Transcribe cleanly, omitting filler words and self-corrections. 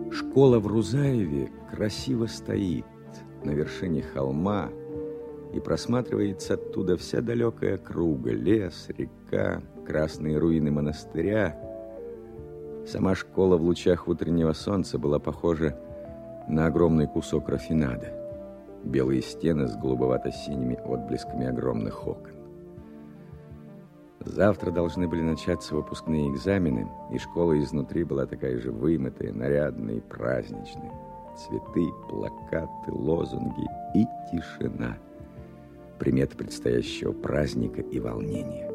Школа в Рузаеве красиво стоит на вершине холма, и просматривается оттуда вся далекая округа, лес, река, красные руины монастыря. Сама школа в лучах утреннего солнца была похожа на огромный кусок рафинада. Белые стены с голубовато-синими отблесками огромных окон. Завтра должны были начаться выпускные экзамены, и школа изнутри была такая же вымытая, нарядная и праздничная. Цветы, плакаты, лозунги и тишина. Примета предстоящего праздника и волнения.